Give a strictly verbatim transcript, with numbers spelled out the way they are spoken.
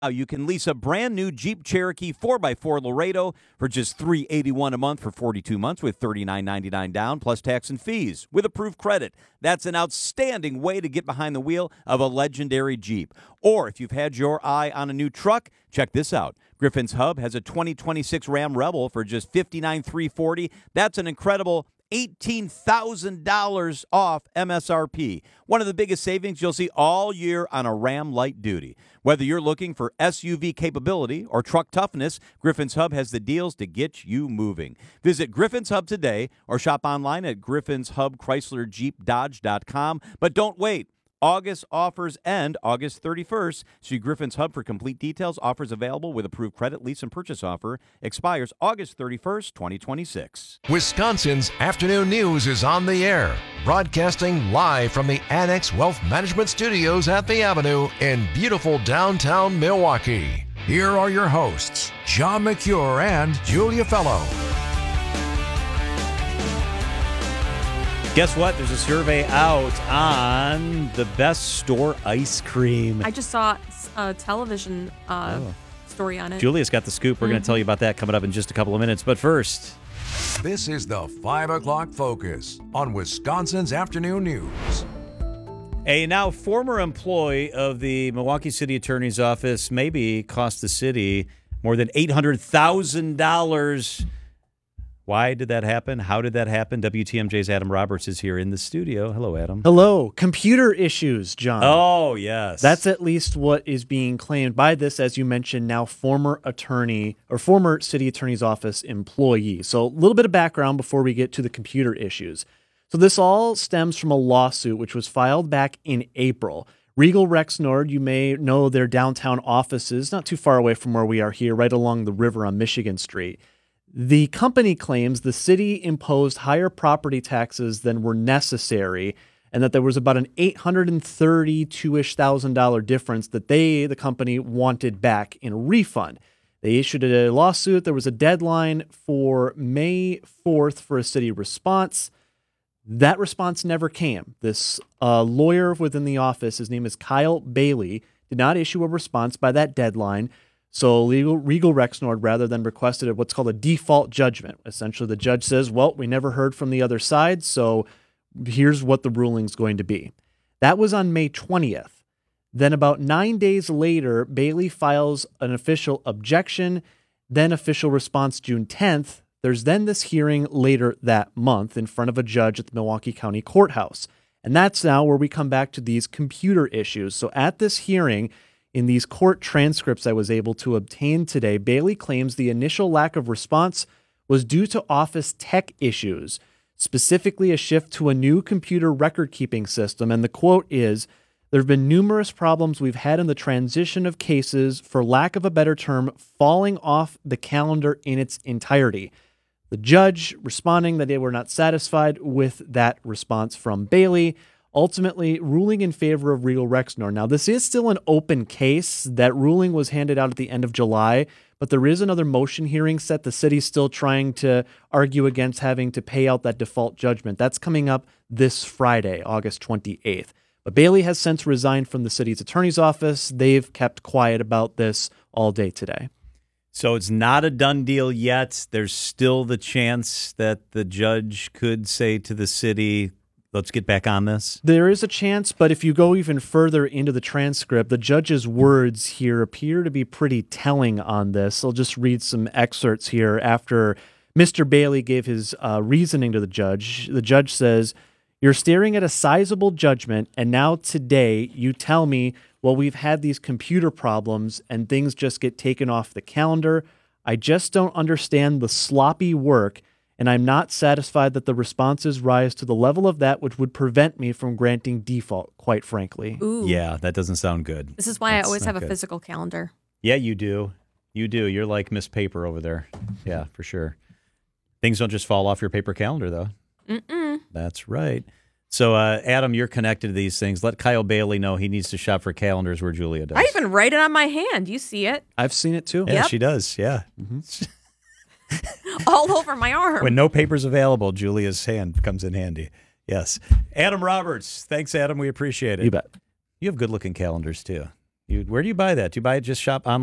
You can lease a brand new Jeep Cherokee four by four Laredo for just three hundred eighty-one dollars a month for forty-two months with thirty-nine ninety-nine down plus tax and fees with approved credit. That's an outstanding way to get behind the wheel of a legendary Jeep. Or if you've had your eye on a new truck, check this out. Griffin's Hub has a twenty twenty-six Ram Rebel for just fifty-nine thousand three hundred forty dollars. That's an incredible eighteen thousand dollars off M S R P. One of the biggest savings you'll see all year on a Ram Light Duty. Whether you're looking for S U V capability or truck toughness, Griffin's Hub has the deals to get you moving. Visit Griffin's Hub today or shop online at griffins hub chrysler jeep dodge dot com. But don't wait. August offers end August thirty-first. See Griffin's Hub for complete details. Offers available with approved credit, lease, and purchase offer. Expires August thirty-first, twenty twenty-six. Wisconsin's Afternoon News is on the air, broadcasting live from the Annex Wealth Management Studios at the Avenue in beautiful downtown Milwaukee. Here are your hosts, John McCure and Julia Fellow. Guess what? There's a survey out on the best store ice cream. I just saw a television uh, oh. story on it. Julia's got the scoop. We're mm-hmm. going to tell you about that coming up in just a couple of minutes. But first, this is the five o'clock Focus on Wisconsin's Afternoon News. A now former employee of the Milwaukee City Attorney's Office maybe cost the city more than eight hundred thousand dollars. Why did that happen? How did that happen? W T M J's Adam Roberts is here in the studio. Hello, Adam. Hello. Computer issues, John. Oh, yes. That's at least what is being claimed by this, as you mentioned, now former attorney or former city attorney's office employee. So a little bit of background before we get to the computer issues. So this all stems from a lawsuit which was filed back in April. Regal Rexnord, you may know their downtown offices, not too far away from where we are here, right along the river on Michigan Street. The company claims the city imposed higher property taxes than were necessary and that there was about an eight hundred thirty-two-ish thousand dollar difference that they, the company, wanted back in a refund. They issued a lawsuit. There was a deadline for May fourth for a city response. That response never came. This uh, lawyer within the office, his name is Kyle Bailey, did not issue a response by that deadline. So Regal, Regal Rexnord, rather than requested what's called a default judgment. Essentially, the judge says, well, we never heard from the other side, so here's what the ruling's going to be. That was on May twentieth. Then about nine days later, Bailey files an official objection, then official response June tenth. There's then this hearing later that month in front of a judge at the Milwaukee County Courthouse. And that's now where we come back to these computer issues. So at this hearing, in these court transcripts I was able to obtain today, Bailey claims the initial lack of response was due to office tech issues, specifically a shift to a new computer record-keeping system. And the quote is, there have been numerous problems we've had in the transition of cases, for lack of a better term, falling off the calendar in its entirety. The judge responding that they were not satisfied with that response from Bailey, ultimately ruling in favor of Regal Rexnord. Now, this is still an open case. That ruling was handed out at the end of July, but there is another motion hearing set. The city's still trying to argue against having to pay out that default judgment. That's coming up this Friday, August twenty-eighth. But Bailey has since resigned from the city's attorney's office. They've kept quiet about this all day today. So it's not a done deal yet. There's still the chance that the judge could say to the city, let's get back on this? There is a chance, but if you go even further into the transcript, the judge's words here appear to be pretty telling on this. I'll just read some excerpts here after Mister Bailey gave his uh, reasoning to the judge. The judge says, "You're staring at a sizable judgment, and now today you tell me, well, we've had these computer problems and things just get taken off the calendar. I just don't understand the sloppy work, and I'm not satisfied that the responses rise to the level of that which would prevent me from granting default, quite frankly." Ooh. Yeah, that doesn't sound good. This is why That's I always have good. a physical calendar. Yeah, you do. You do. You're like Miss Paper over there. Yeah, for sure. Things don't just fall off your paper calendar, though. Mm-mm. That's right. So, uh, Adam, you're connected to these things. Let Kyle Bailey know he needs to shop for calendars where Julia does. I even write it on my hand. You see it. I've seen it, too. Yeah, Yep. she does. Yeah. Mm-hmm. All over my arm. When no paper's available, Julia's hand comes in handy. Yes. Adam Roberts. Thanks, Adam. We appreciate it. You bet. You have good-looking calendars, too. You, where do you buy that? Do you buy it just shop online?